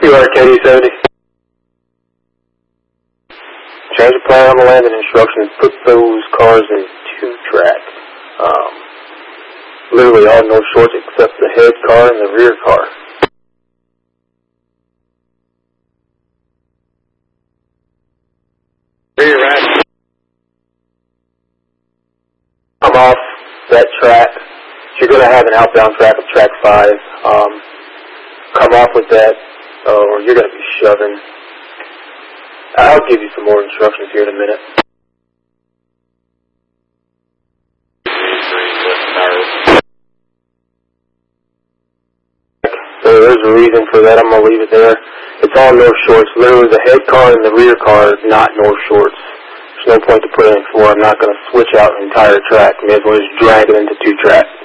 URKD 70. Change the plan on the landing instructions. Put those cars in 2-track. Literally all North Shores except the head car and the rear car. Rear right. Come off that track. You're going to have an outbound track of track 5. Come off with that, or you're going to be shoving. I'll give you some more instructions here in a minute. So there's a reason for that. I'm going to leave it there. It's all North Shorts. Literally the head car and the rear car is not North Shorts. There's no point to put it in 4. I'm not going to switch out an entire track. May as well just drag it into 2-track.